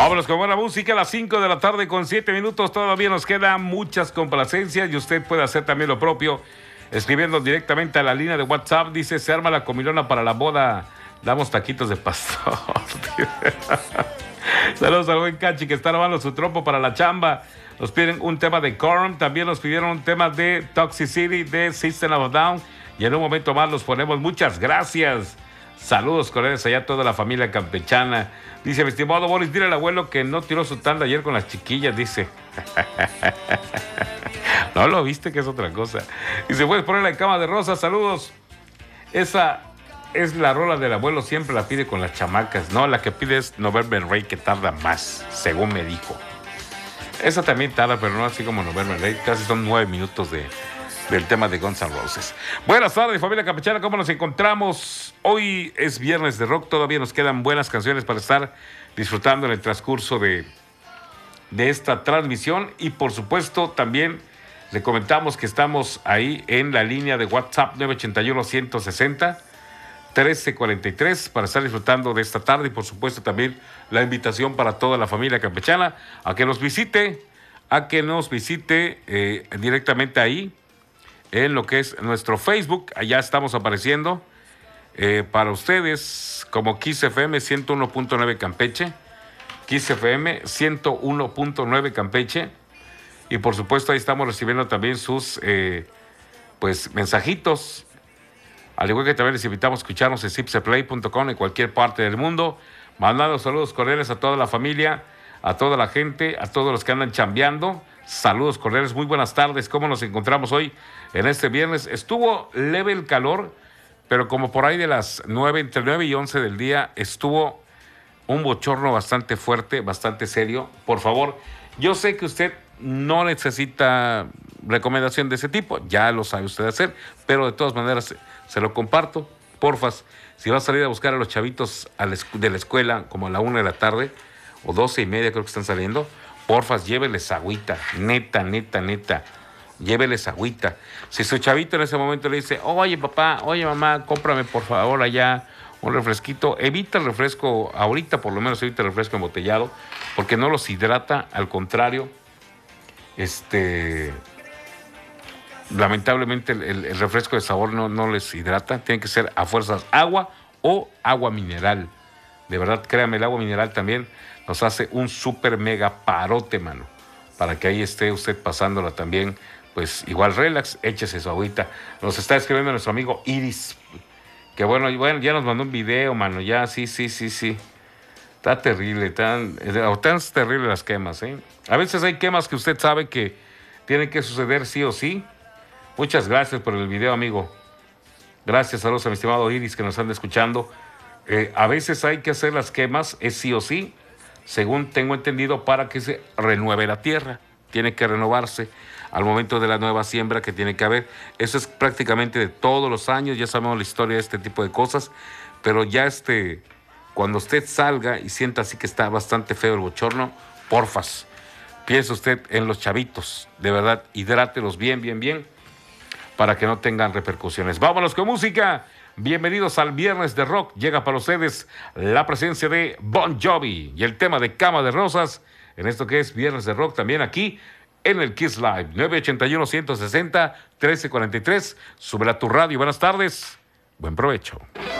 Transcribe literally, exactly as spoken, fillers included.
Vámonos con buena música a las cinco de la tarde con siete minutos. Todavía nos quedan muchas complacencias y usted puede hacer también lo propio escribiendo directamente a la línea de WhatsApp. Dice, se arma la comilona para la boda. Damos taquitos de pastor. Saludos al buen Cachi que está armando su trompo para la chamba. Nos piden un tema de Korn. También nos pidieron un tema de Toxicity de System of a Down. Y en un momento más los ponemos. Muchas gracias. Saludos cordiales allá a toda la familia campechana. Dice, mi estimado Boris, dile al abuelo que no tiró su tanda ayer con las chiquillas, dice. No lo viste, que es otra cosa. Dice, puedes poner la cama de rosas, saludos. Esa es la rola del abuelo, siempre la pide con las chamacas. No, la que pide es November Rain, que tarda más, según me dijo. Esa también tarda, pero no así como November Rain. Casi son nueve minutos de... del tema de Guns N' Roses. Buenas tardes, familia campechana, ¿cómo nos encontramos? Hoy es viernes de rock, todavía nos quedan buenas canciones para estar disfrutando en el transcurso de, de esta transmisión. Y por supuesto también le comentamos que estamos ahí en la línea de WhatsApp nueve ocho uno, uno seis cero, uno tres cuatro tres para estar disfrutando de esta tarde. Y por supuesto también la invitación para toda la familia campechana a que nos visite, a que nos visite eh, directamente ahí en lo que es nuestro Facebook. Allá estamos apareciendo eh, para ustedes como Kiss F M ciento uno punto nueve Campeche, Kiss F M ciento uno punto nueve Campeche, y por supuesto ahí estamos recibiendo también sus eh, pues mensajitos, al igual que también les invitamos a escucharnos en zipseplay punto com en cualquier parte del mundo, mandando saludos cordiales a toda la familia, a toda la gente, a todos los que andan chambeando. Saludos cordiales, muy buenas tardes. ¿Cómo nos encontramos hoy en este viernes? Estuvo leve el calor, pero como por ahí de las nueve, entre nueve y once del día, estuvo un bochorno bastante fuerte, bastante serio. Por favor, yo sé que usted no necesita recomendación de ese tipo, ya lo sabe usted hacer, pero de todas maneras se, se lo comparto. Porfas, si va a salir a buscar a los chavitos a la, de la escuela como a la una de la tarde, o doce y media creo que están saliendo, porfas, lléveles agüita, neta, neta, neta, lléveles agüita. Si su chavito en ese momento le dice, oye papá, oye mamá, cómprame por favor allá un refresquito, evita el refresco, ahorita por lo menos evita el refresco embotellado, porque no los hidrata, al contrario, este, lamentablemente el, el, el refresco de sabor no, no les hidrata, tiene que ser a fuerzas agua o agua mineral. De verdad, créame, el agua mineral también nos hace un súper mega parote, mano. Para que ahí esté usted pasándola también, pues igual relax, échese su agüita. Nos está escribiendo nuestro amigo Iris, que bueno, bueno, ya nos mandó un video, mano, ya, sí, sí, sí, sí. Está terrible, tan, tan terrible las quemas, ¿eh? A veces hay quemas que usted sabe que tienen que suceder sí o sí. Muchas gracias por el video, amigo. Gracias, saludos a mi estimado Iris que nos anda escuchando. Eh, a veces hay que hacer las quemas, es sí o sí, según tengo entendido, para que se renueve la tierra. Tiene que renovarse al momento de la nueva siembra que tiene que haber. Eso es prácticamente de todos los años, ya sabemos la historia de este tipo de cosas, pero ya este, cuando usted salga y sienta así que está bastante feo el bochorno, porfas, piense usted en los chavitos, de verdad, hidrátelos bien, bien, bien, para que no tengan repercusiones. Vámonos con música. Bienvenidos al Viernes de Rock. Llega para ustedes la presencia de Bon Jovi y el tema de Cama de Rosas en esto que es Viernes de Rock, también aquí en el Kiss Live. nueve ocho uno, uno seis cero, uno tres cuatro tres. Sube a tu radio. Buenas tardes. Buen provecho.